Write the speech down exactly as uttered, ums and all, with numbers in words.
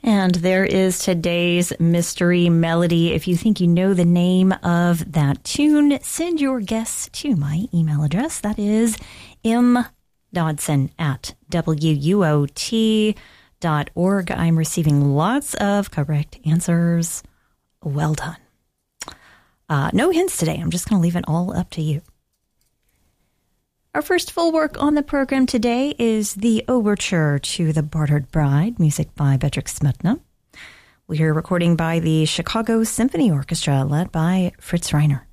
And there is today's mystery melody. If you think you know the name of that tune, send your guess to my email address. That is mdodson at w u o t dot org. I'm receiving lots of correct answers. Well done. Uh, no hints today. I'm just going to leave it all up to you. Our first full work on the program today is the Overture to the Bartered Bride, music by Bedřich Smetana. We hear a recording by the Chicago Symphony Orchestra, led by Fritz Reiner.